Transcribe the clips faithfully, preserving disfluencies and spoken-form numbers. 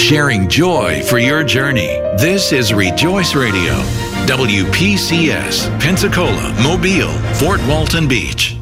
sharing joy for your journey. This is Rejoice Radio, W P C S, Pensacola, Mobile, Fort Walton Beach.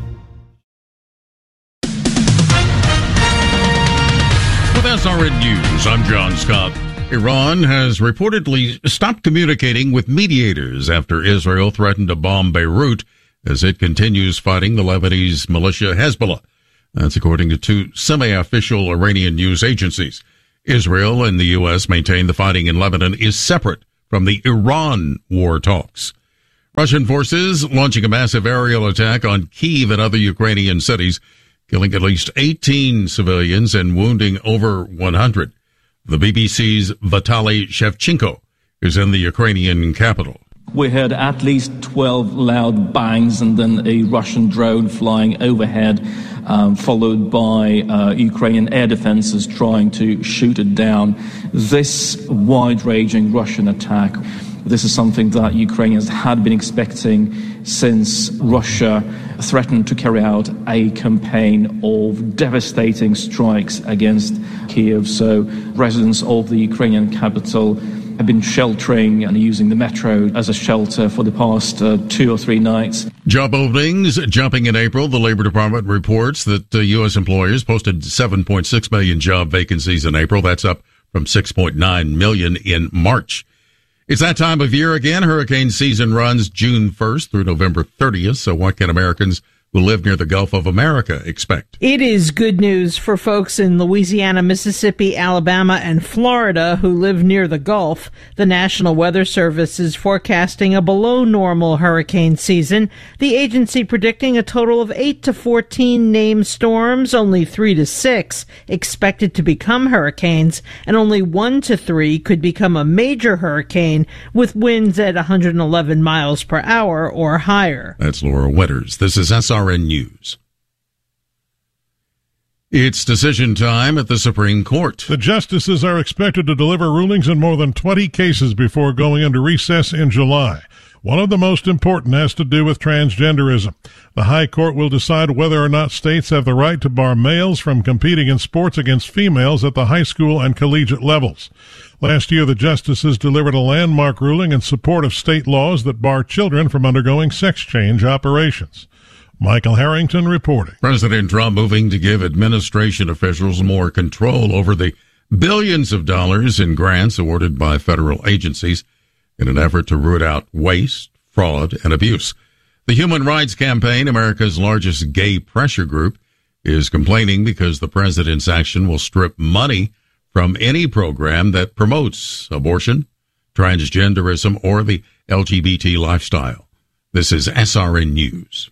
With S R N News, I'm John Scott. Iran has reportedly stopped communicating with mediators after Israel threatened to bomb Beirut as it continues fighting the Lebanese militia Hezbollah. That's according to two semi-official Iranian news agencies. Israel and the U S maintain the fighting in Lebanon is separate from the Iran war talks. Russian forces launching a massive aerial attack on Kyiv and other Ukrainian cities, killing at least eighteen civilians and wounding over one hundred. The B B C's Vitaly Shevchenko is in the Ukrainian capital. We heard at least twelve loud bangs and then a Russian drone flying overhead, um, followed by uh, Ukrainian air defenses trying to shoot it down. This wide-ranging Russian attack, this is something that Ukrainians had been expecting since Russia threatened to carry out a campaign of devastating strikes against Kyiv. So residents of the Ukrainian capital have been sheltering and using the metro as a shelter for the past uh, two or three nights. Job openings jumping in April. The Labor Department reports that uh, U S employers posted seven point six million job vacancies in April. That's up from six point nine million in March. It's that time of year again. Hurricane season runs June first through November thirtieth. So what can Americans who live near the Gulf of America expect? It is good news for folks in Louisiana, Mississippi, Alabama, and Florida who live near the Gulf. The National Weather Service is forecasting a below normal hurricane season. The agency predicting a total of eight to fourteen named storms, only three to six expected to become hurricanes, and only one to three could become a major hurricane with winds at one hundred eleven miles per hour or higher. That's Laura Winters. This is S R N News. It's decision time at the Supreme Court. The justices are expected to deliver rulings in more than twenty cases before going into recess in July. One of the most important has to do with transgenderism. The High Court will decide whether or not states have the right to bar males from competing in sports against females at the high school and collegiate levels. Last year, the justices delivered a landmark ruling in support of state laws that bar children from undergoing sex change operations. Michael Harrington reporting. President Trump moving to give administration officials more control over the billions of dollars in grants awarded by federal agencies in an effort to root out waste, fraud, and abuse. The Human Rights Campaign, America's largest gay pressure group, is complaining because the president's action will strip money from any program that promotes abortion, transgenderism, or the L G B T lifestyle. This is S R N News.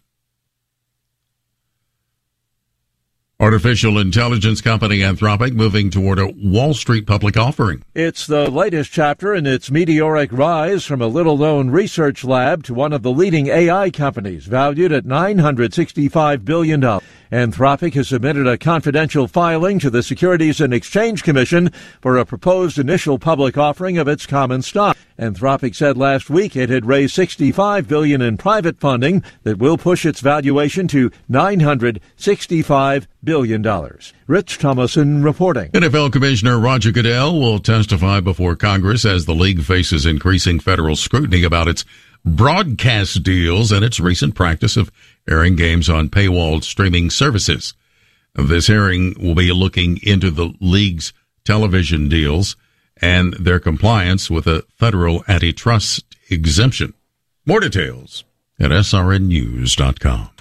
Artificial intelligence company Anthropic moving toward a Wall Street public offering. It's the latest chapter in its meteoric rise from a little-known research lab to one of the leading A I companies, valued at nine hundred sixty-five billion dollars. Anthropic has submitted a confidential filing to the Securities and Exchange Commission for a proposed initial public offering of its common stock. Anthropic said last week it had raised sixty-five billion dollars in private funding that will push its valuation to nine hundred sixty-five billion dollars. Rich Thomason reporting. N F L Commissioner Roger Goodell will testify before Congress as the league faces increasing federal scrutiny about its broadcast deals and its recent practice of airing games on paywalled streaming services. This hearing will be looking into the league's television deals and their compliance with a federal antitrust exemption. More details at S R N news dot com.